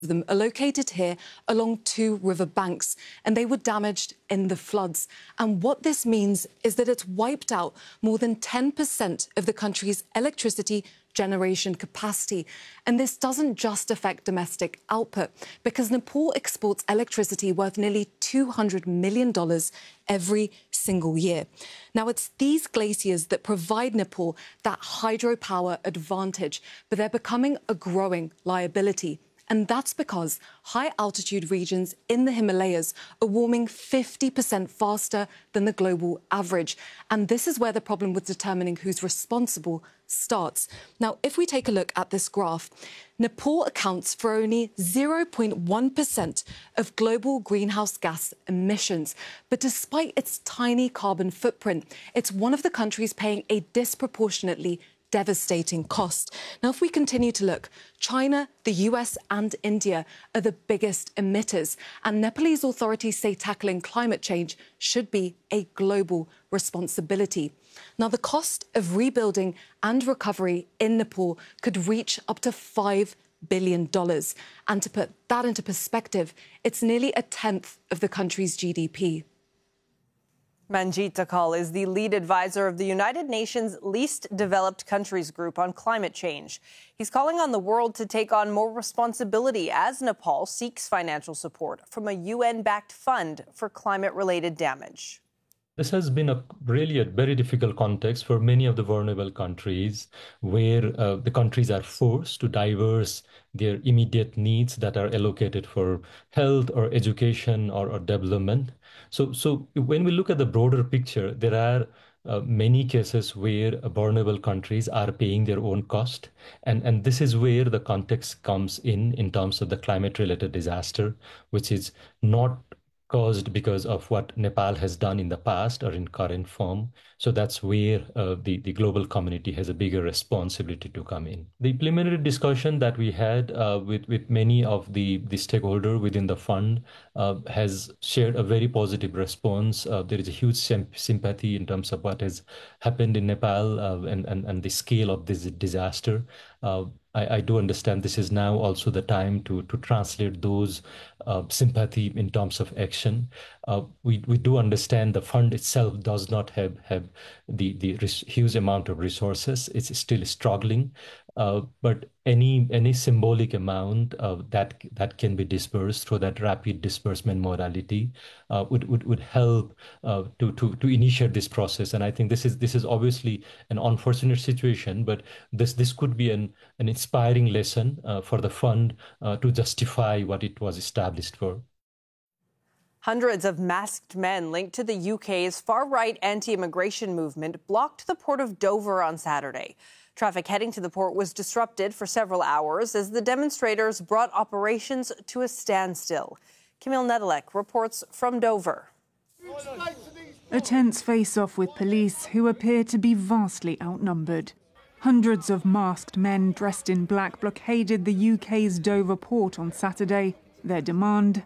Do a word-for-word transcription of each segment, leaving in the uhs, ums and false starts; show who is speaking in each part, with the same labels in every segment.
Speaker 1: them are located here along two river banks, and they were damaged in the floods. And what this means is that it's wiped out more than ten percent of the country's electricity generation capacity. And this doesn't just affect domestic output, because Nepal exports electricity worth nearly two hundred million dollars every single year. Now, it's these glaciers that provide Nepal that hydropower advantage, but they're becoming a growing liability. And that's because high-altitude regions in the Himalayas are warming fifty percent faster than the global average. And this is where the problem with determining who's responsible starts. Now, if we take a look at this graph, Nepal accounts for only zero point one percent of global greenhouse gas emissions. But despite its tiny carbon footprint, it's one of the countries paying a disproportionately devastating cost. Now, if we continue to look, China, the U S and India are the biggest emitters, and Nepalese authorities say tackling climate change should be a global responsibility. Now, the cost of rebuilding and recovery in Nepal could reach up to five billion dollars. And to put that into perspective, it's nearly a tenth of the country's G D P.
Speaker 2: Manjit Dhakal is the lead advisor of the United Nations Least Developed Countries Group on climate change. He's calling on the world to take on more responsibility as Nepal seeks financial support from a U N-backed fund for climate-related damage.
Speaker 3: This has been a really a very difficult context for many of the vulnerable countries, where uh, the countries are forced to diverse their immediate needs that are allocated for health or education or, or development. So, so when we look at the broader picture, there are uh, many cases where vulnerable countries are paying their own cost. And, and this is where the context comes in, in terms of the climate-related disaster, which is not caused because of what Nepal has done in the past or in current form. So that's where uh, the, the global community has a bigger responsibility to come in. The preliminary discussion that we had uh, with, with many of the, the stakeholders within the fund uh, has shared a very positive response. Uh, there is a huge sympathy in terms of what has happened in Nepal uh, and, and, and the scale of this disaster. Uh, I, I do understand this is now also the time to, to translate those uh, sympathy in terms of action. Uh, we, we do understand the fund itself does not have, have the, the huge amount of resources. It's still struggling, uh, but any any symbolic amount of that that can be dispersed through that rapid disbursement modality uh, would, would would help uh, to to to initiate this process. And I think this is this is obviously an unfortunate situation, but this this could be an an inspiring lesson uh, for the fund uh, to justify what it was established for.
Speaker 2: Hundreds of masked men linked to the U K's far-right anti-immigration movement blocked the port of Dover on Saturday. Traffic heading to the port was disrupted for several hours as the demonstrators brought operations to a standstill. Camille Nedelec reports from Dover.
Speaker 4: A tense face-off with police who appear to be vastly outnumbered. Hundreds of masked men dressed in black blockaded the U K's Dover port on Saturday. Their demand: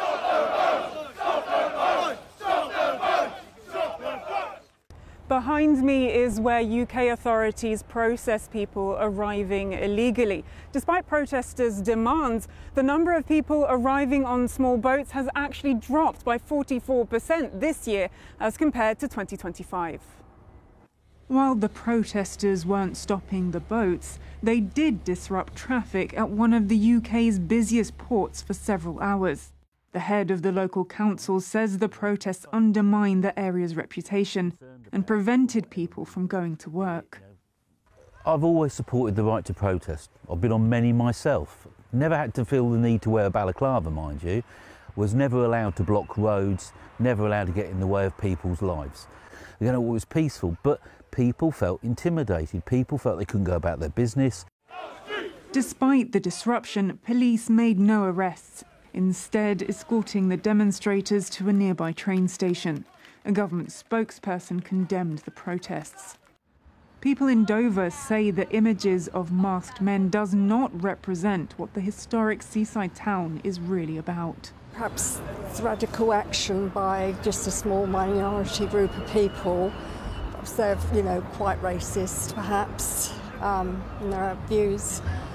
Speaker 4: behind me is where U K authorities process people arriving illegally. Despite protesters' demands, the number of people arriving on small boats has actually dropped by forty-four percent this year as compared to twenty twenty-five. While the protesters weren't stopping the boats, they did disrupt traffic at one of the U K's busiest ports for several hours. The head of the local council says the protests undermined the area's reputation and prevented people from going to work.
Speaker 5: I've always supported the right to protest. I've been on many myself. Never had to feel the need to wear a balaclava, mind you. Was never allowed to block roads, never allowed to get in the way of people's lives. You know, it was peaceful, but people felt intimidated. People felt they couldn't go about their business.
Speaker 4: Despite the disruption, police made no arrests, instead escorting the demonstrators to a nearby train station. A government spokesperson condemned the protests. People in Dover say the images of masked men does not represent what the historic seaside town is really about.
Speaker 6: Perhaps it's radical action by just a small minority group of people. Perhaps they're, you know, quite racist, perhaps, um, in their views.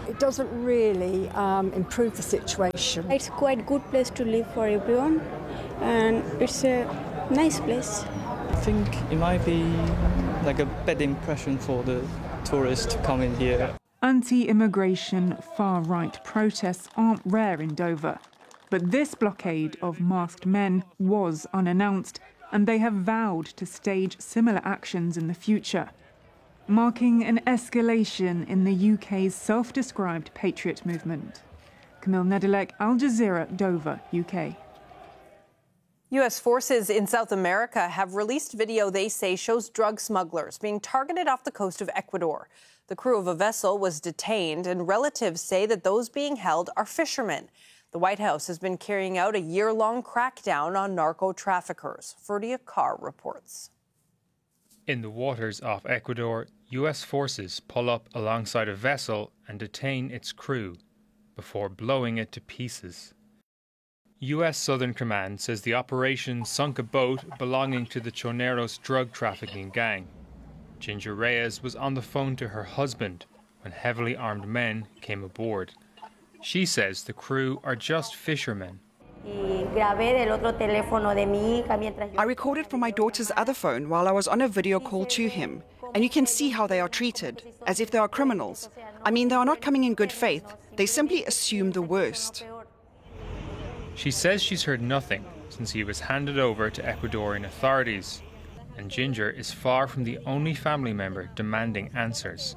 Speaker 6: It doesn't really um, improve the situation.
Speaker 7: It's quite a good place to live for everyone, and it's a nice place.
Speaker 8: I think it might be like a bad impression for the tourists to come in here.
Speaker 4: Anti-immigration, far-right protests aren't rare in Dover. But this blockade of masked men was unannounced, and they have vowed to stage similar actions in the future, marking an escalation in the U K's self-described patriot movement. Camille Nedelec, Al Jazeera, Dover, U K.
Speaker 2: U S forces in South America have released video they say shows drug smugglers being targeted off the coast of Ecuador. The crew of a vessel was detained, and relatives say that those being held are fishermen. The White House has been carrying out a year-long crackdown on narco-traffickers. Ferdia Carr reports.
Speaker 9: In the waters off Ecuador, U S forces pull up alongside a vessel and detain its crew before blowing it to pieces. U S Southern Command says the operation sunk a boat belonging to the Choneros drug trafficking gang. Ginger Reyes was on the phone to her husband when heavily armed men came aboard. She says the crew are just fishermen.
Speaker 10: I recorded from my daughter's other phone while I was on a video call to him, and you can see how they are treated, as if they are criminals. I mean, they are not coming in good faith. They simply assume the worst.
Speaker 9: She says she's heard nothing since he was handed over to Ecuadorian authorities, and Ginger is far from the only family member demanding answers.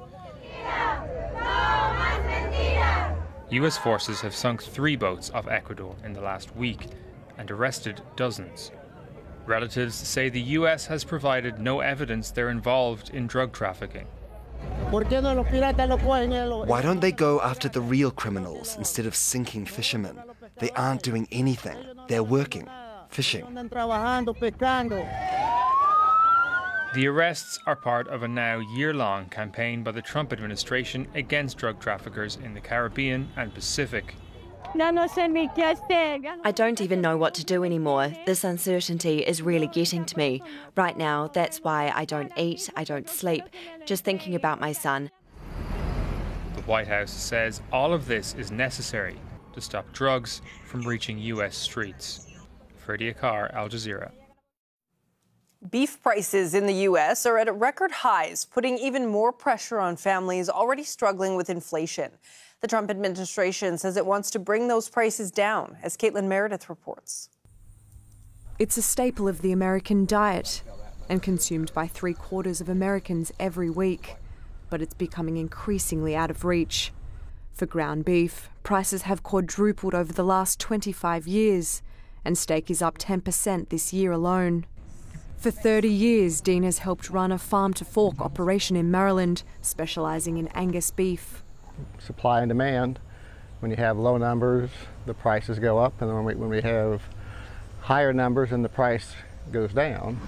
Speaker 9: U S forces have sunk three boats off Ecuador in the last week and arrested dozens. Relatives say the U S has provided no evidence they're involved in drug trafficking.
Speaker 11: Why don't they go after the real criminals instead of sinking fishermen? They aren't doing anything. They're working, fishing.
Speaker 9: The arrests are part of a now year-long campaign by the Trump administration against drug traffickers in the Caribbean and Pacific.
Speaker 12: I don't even know what to do anymore. This uncertainty is really getting to me. Right now, that's why I don't eat, I don't sleep, just thinking about my son.
Speaker 9: The White House says all of this is necessary to stop drugs from reaching U S streets. Ferdia Carr, Al Jazeera.
Speaker 2: Beef prices in the U S are at record highs, putting even more pressure on families already struggling with inflation. The Trump administration says it wants to bring those prices down, as Caitlin Meredith reports.
Speaker 13: It's a staple of the American diet and consumed by three quarters of Americans every week. But it's becoming increasingly out of reach. For ground beef, prices have quadrupled over the last twenty-five years, and steak is up ten percent this year alone. For thirty years, Dean has helped run a farm-to-fork operation in Maryland, specialising in Angus beef.
Speaker 14: Supply and demand. When you have low numbers, the prices go up, and when we, when we have higher numbers, and the price goes down.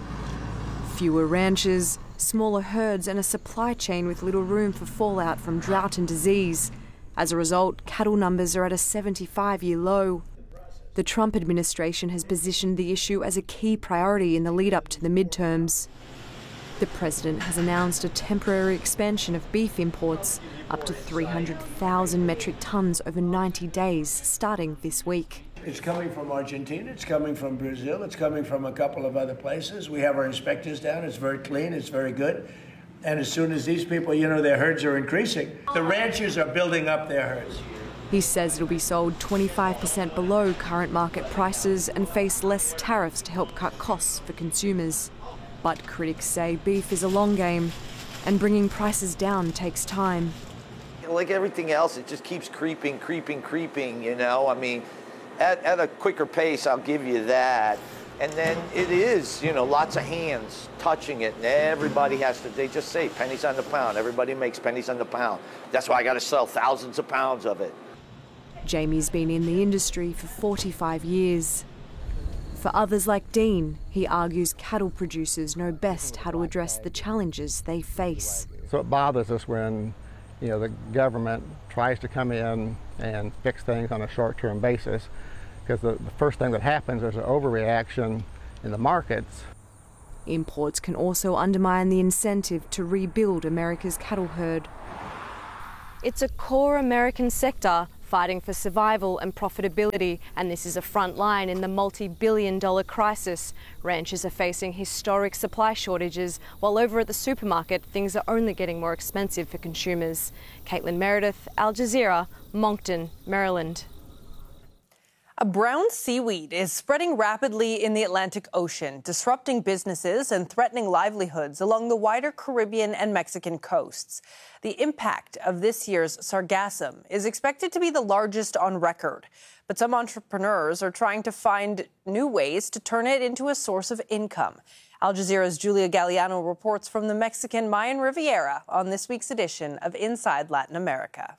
Speaker 13: Fewer ranches, smaller herds, and a supply chain with little room for fallout from drought and disease. As a result, cattle numbers are at a seventy-five-year low. The Trump administration has positioned the issue as a key priority in the lead-up to the midterms. The president has announced a temporary expansion of beef imports up to three hundred thousand metric tonnes over ninety days, starting this week.
Speaker 15: It's coming from Argentina, it's coming from Brazil, it's coming from a couple of other places. We have our inspectors down, it's very clean, it's very good. And as soon as these people, you know, their herds are increasing, the ranchers are building up their herds.
Speaker 13: He says it'll be sold twenty-five percent below current market prices and face less tariffs to help cut costs for consumers. But critics say beef is a long game, and bringing prices down takes time.
Speaker 16: Like everything else, it just keeps creeping, creeping, creeping, you know? I mean, at, at a quicker pace, I'll give you that. And then it is, you know, lots of hands touching it, and everybody has to, they just say pennies on the pound. Everybody makes pennies on the pound. That's why I got to sell thousands of pounds of it.
Speaker 13: Jamie's been in the industry for forty-five years. For others like Dean, he argues cattle producers know best how to address the challenges they face.
Speaker 14: So it bothers us when, you know, the government tries to come in and fix things on a short-term basis, because the, the first thing that happens is an overreaction in the markets.
Speaker 13: Imports can also undermine the incentive to rebuild America's cattle herd. It's a core American sector fighting for survival and profitability, and this is a front line in the multi-billion dollar crisis. Ranchers are facing historic supply shortages, while over at the supermarket, things are only getting more expensive for consumers. Caitlin Meredith, Al Jazeera, Moncton, Maryland.
Speaker 2: A brown seaweed is spreading rapidly in the Atlantic Ocean, disrupting businesses and threatening livelihoods along the wider Caribbean and Mexican coasts. The impact of this year's sargassum is expected to be the largest on record, but some entrepreneurs are trying to find new ways to turn it into a source of income. Al Jazeera's Julia Galliano reports from the Mexican Mayan Riviera on this week's edition of Inside Latin America.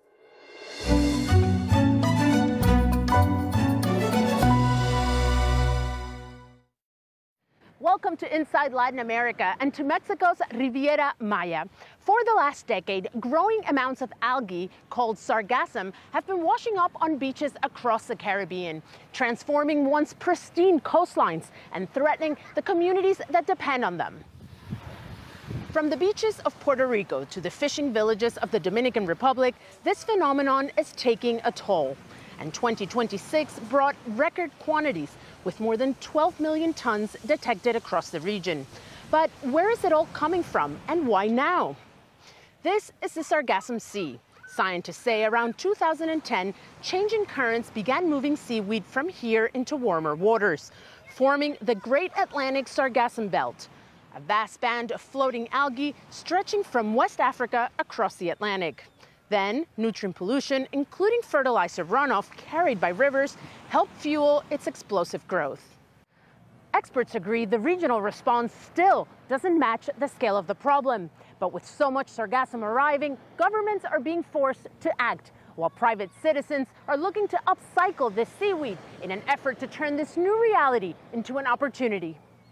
Speaker 17: Welcome to Inside Latin America and to Mexico's Riviera Maya. For the last decade, growing amounts of algae called sargassum have been washing up on beaches across the Caribbean, transforming once pristine coastlines and threatening the communities that depend on them. From the beaches of Puerto Rico to the fishing villages of the Dominican Republic, this phenomenon is taking a toll. And twenty twenty-six brought record quantities, with more than twelve million tons detected across the region. But where is it all coming from, and why now? This is the Sargassum Sea. Scientists say around two thousand ten, changing currents began moving seaweed from here into warmer waters, forming the Great Atlantic Sargassum Belt, a vast band of floating algae stretching from West Africa across the Atlantic. Then, nutrient pollution, including fertilizer runoff carried by rivers, helped fuel its explosive growth. Experts agree the regional response still doesn't match the scale of the problem. But with so much sargassum arriving, governments are being forced to act, while private citizens are looking to upcycle this seaweed in an effort to turn this new reality into an opportunity.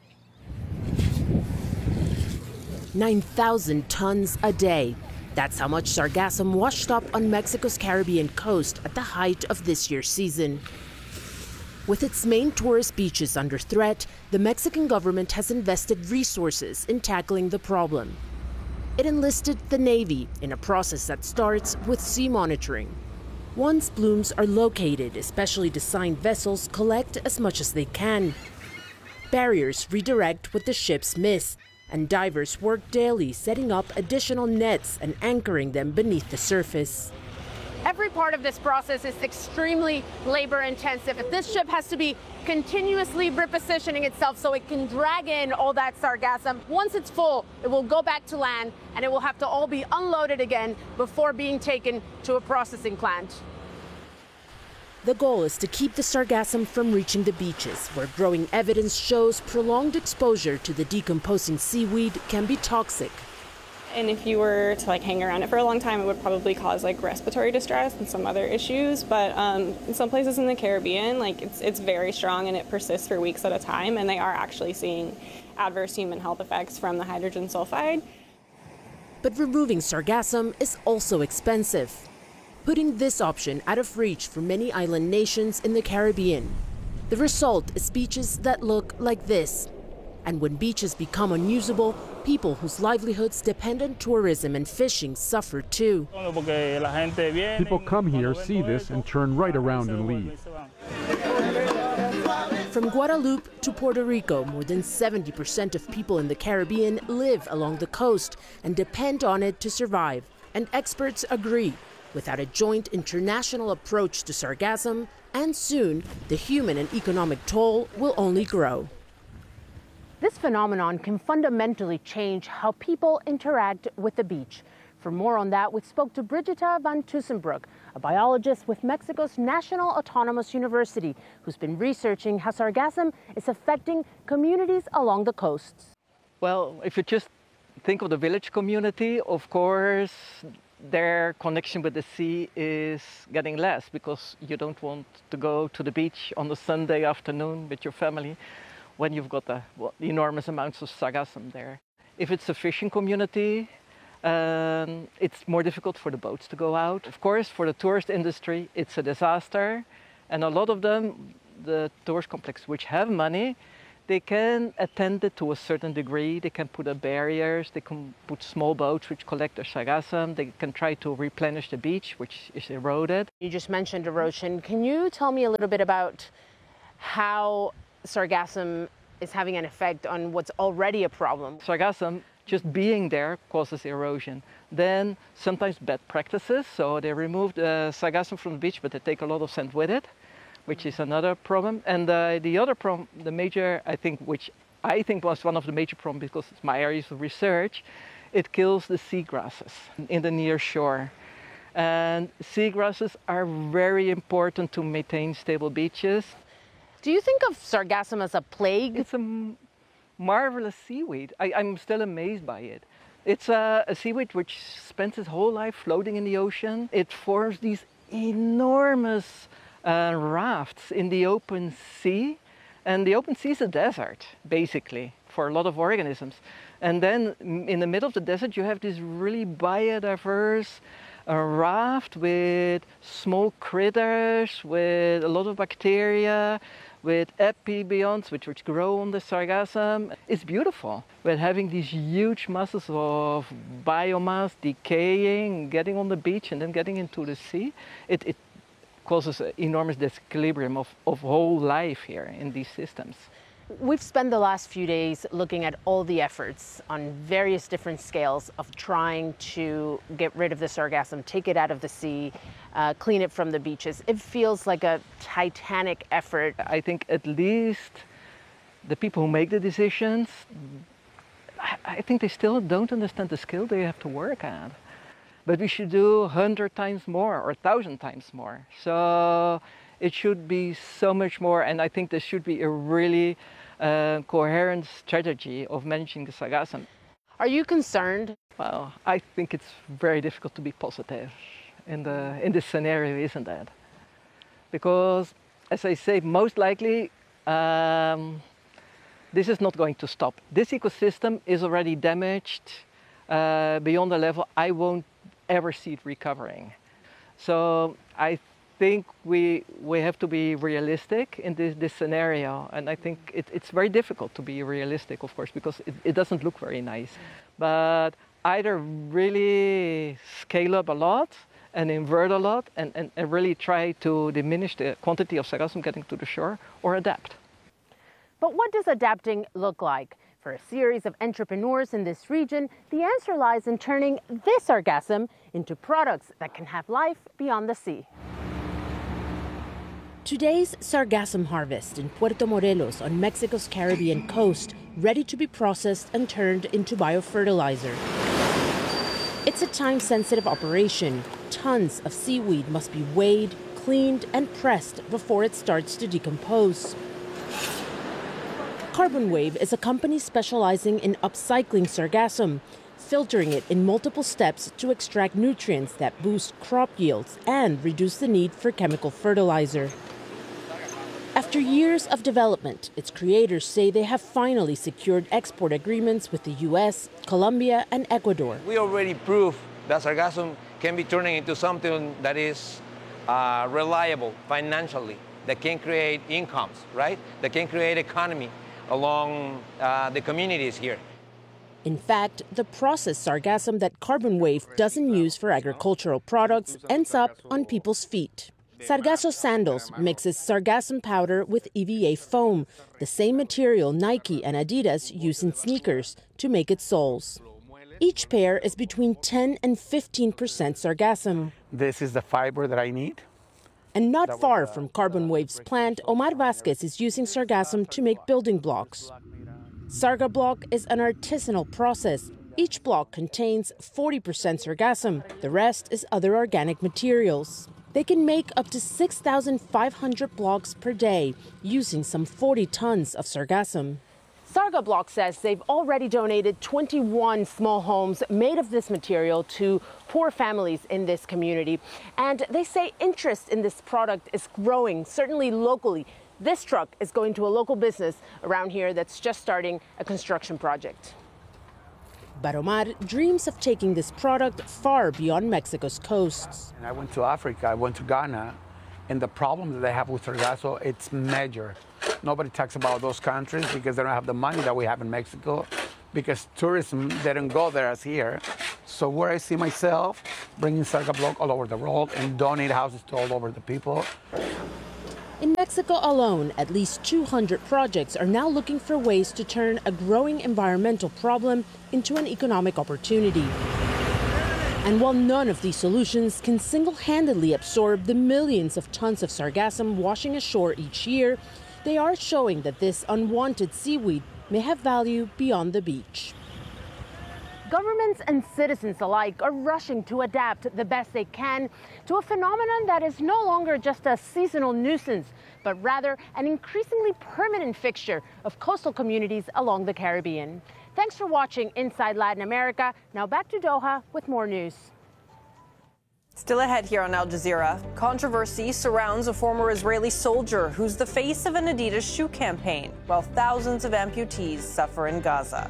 Speaker 18: nine thousand tons a day. That's how much sargassum washed up on Mexico's Caribbean coast at the height of this year's season. With its main tourist beaches under threat, the Mexican government has invested resources in tackling the problem. It enlisted the Navy in a process that starts with sea monitoring. Once blooms are located, specially designed vessels collect as much as they can. Barriers redirect what the ships miss, and divers work daily setting up additional nets and anchoring them beneath the surface.
Speaker 17: Every part of this process is extremely labor intensive. This ship has to be continuously repositioning itself so it can drag in all that sargassum. Once it's full, it will go back to land and it will have to all be unloaded again before being taken to a processing plant.
Speaker 18: The goal is to keep the sargassum from reaching the beaches, where growing evidence shows prolonged exposure to the decomposing seaweed can be toxic.
Speaker 19: And if you were to like hang around it for a long time, it would probably cause like respiratory distress and some other issues. But um, in some places in the Caribbean, like it's it's very strong and it persists for weeks at a time, and they are actually seeing adverse human health effects from the hydrogen sulfide.
Speaker 18: But removing sargassum is also expensive, putting this option out of reach for many island nations in the Caribbean. The result is beaches that look like this. And when beaches become unusable, people whose livelihoods depend on tourism and fishing suffer too.
Speaker 20: People come here, see this, and turn right around and leave.
Speaker 18: From Guadeloupe to Puerto Rico, more than seventy percent of people in the Caribbean live along the coast and depend on it to survive. And experts agree. Without a joint international approach to sargassum, and soon, the human and economic toll will only grow.
Speaker 17: This phenomenon can fundamentally change how people interact with the beach. For more on that, we spoke to Brigitta van Tussenbroek, a biologist with Mexico's National Autonomous University, who's been researching how sargassum is affecting communities along the coasts.
Speaker 21: Well, if you just think of the village community, of course, their connection with the sea is getting less because you don't want to go to the beach on a Sunday afternoon with your family when you've got the well, enormous amounts of sargassum there. If it's a fishing community, um, it's more difficult for the boats to go out. Of course, for the tourist industry, it's a disaster. And a lot of them, the tourist complexes which have money, They can attend it to a certain degree. They can put up barriers. They can put small boats which collect the sargassum. They can try to replenish the beach, which is eroded.
Speaker 17: You just mentioned erosion. Can you tell me a little bit about how sargassum is having an effect on what's already a problem?
Speaker 21: Sargassum, just being there, causes erosion. Then sometimes bad practices. So they remove the sargassum from the beach, but they take a lot of sand with it, which is another problem. And uh, the other problem, the major, I think, which I think was one of the major problems because it's my areas of research, it kills the seagrasses in the near shore. And seagrasses are very important to maintain stable beaches.
Speaker 17: Do you think of sargassum as a plague?
Speaker 21: It's a m- marvelous seaweed. I, I'm still amazed by it. It's a, a seaweed which spends its whole life floating in the ocean. It forms these enormous Uh, rafts in the open sea, and the open sea is a desert basically for a lot of organisms. And then in the middle of the desert you have this really biodiverse uh, raft with small critters, with a lot of bacteria, with epibionts which, which grow on the sargassum. It's beautiful. But having these huge masses of biomass decaying, getting on the beach and then getting into the sea, it, it causes an enormous disequilibrium of, of whole life here in these systems.
Speaker 17: We've spent the last few days looking at all the efforts on various different scales of trying to get rid of the sargassum, take it out of the sea, uh, clean it from the beaches. It feels like a titanic effort.
Speaker 21: I think at least the people who make the decisions, I, I think they still don't understand the skill they have to work at. But we should do a hundred times more or a thousand times more. So it should be so much more, and I think there should be a really uh, coherent strategy of managing the sargassum.
Speaker 17: Are you concerned?
Speaker 21: Well, I think it's very difficult to be positive in the in this scenario, isn't it? Because, as I say, most likely um, this is not going to stop. This ecosystem is already damaged uh, beyond a level I won't ever see it recovering. So I think we we have to be realistic in this, this scenario, and I think it, it's very difficult to be realistic, of course, because it, it doesn't look very nice. But either really scale up a lot and invert a lot and, and, and really try to diminish the quantity of sargassum getting to the shore, or adapt.
Speaker 17: But what does adapting look like? For a series of entrepreneurs in this region, the answer lies in turning this sargassum into products that can have life beyond the sea.
Speaker 18: Today's sargassum harvest in Puerto Morelos on Mexico's Caribbean coast, ready to be processed and turned into biofertilizer. It's a time-sensitive operation. Tons of seaweed must be weighed, cleaned, and pressed before it starts to decompose. Carbon Wave is a company specializing in upcycling sargassum, filtering it in multiple steps to extract nutrients that boost crop yields and reduce the need for chemical fertilizer. After years of development, its creators say they have finally secured export agreements with the U S, Colombia, and Ecuador.
Speaker 1: We already proved that sargassum can be turning into something that is uh, reliable financially, that can create incomes, right? That can create economy along uh, the communities here.
Speaker 18: In fact, the processed sargassum that Carbon Wave doesn't use for agricultural products ends up on people's feet. Sargasso Sandals mixes sargassum powder with E V A foam, the same material Nike and Adidas use in sneakers, to make its soles. Each pair is between ten and fifteen percent sargassum.
Speaker 22: This is the fiber that I need.
Speaker 18: And not far from Carbon Wave's plant, Omar Vasquez is using sargassum to make building blocks. Sarga block is an artisanal process. Each block contains forty percent sargassum. The rest is other organic materials. They can make up to six thousand five hundred blocks per day, using some forty tons of sargassum.
Speaker 17: Sarga Block says they've already donated twenty-one small homes made of this material to poor families in this community. And they say interest in this product is growing, certainly locally. This truck is going to a local business around here that's just starting a construction project.
Speaker 18: But Omar dreams of taking this product far beyond Mexico's coasts.
Speaker 22: And I went to Africa, I went to Ghana, and the problem that they have with sargasso, it's major. Nobody talks about those countries because they don't have the money that we have in Mexico, because tourism didn't go there as here. So where I see myself, bringing Sarga block all over the world and donate houses to all over the people.
Speaker 18: In Mexico alone, at least two hundred projects are now looking for ways to turn a growing environmental problem into an economic opportunity. And while none of these solutions can single-handedly absorb the millions of tons of sargassum washing ashore each year, they are showing that this unwanted seaweed may have value beyond the beach.
Speaker 17: Governments and citizens alike are rushing to adapt the best they can to a phenomenon that is no longer just a seasonal nuisance, but rather an increasingly permanent fixture of coastal communities along the Caribbean. Thanks for watching Inside Latin America. Now back to Doha with more news.
Speaker 2: Still ahead here on Al Jazeera, controversy surrounds a former Israeli soldier who's the face of an Adidas shoe campaign, while thousands of amputees suffer in Gaza.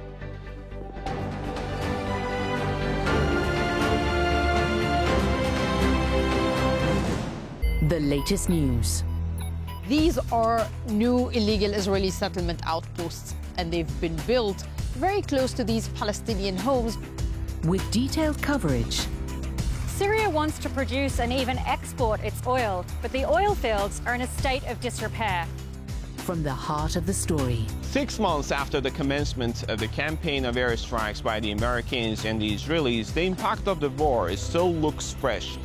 Speaker 3: The latest news.
Speaker 5: These are new illegal Israeli settlement outposts, and they've been built very close to these Palestinian homes.
Speaker 3: With detailed coverage.
Speaker 23: Syria wants to produce and even export its oil, but the oil fields are in a state of disrepair.
Speaker 3: From the heart of the story.
Speaker 24: Six months after the commencement of the campaign of airstrikes by the Americans and the Israelis, the impact of the war still looks fresh.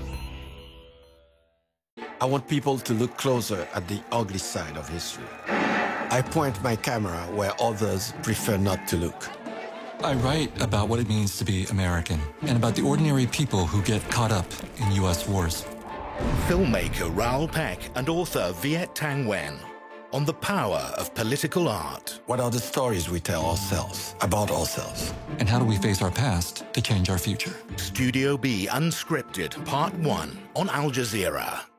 Speaker 25: I want people to look closer at the ugly side of history. I point my camera where others prefer not to look.
Speaker 26: I write about what it means to be American and about the ordinary people who get caught up in U S wars.
Speaker 27: Filmmaker Raoul Peck and author Viet Thanh Nguyen on the power of political art.
Speaker 25: What are the stories we tell ourselves about ourselves?
Speaker 26: And how do we face our past to change our future?
Speaker 27: Studio B Unscripted Part one on Al Jazeera.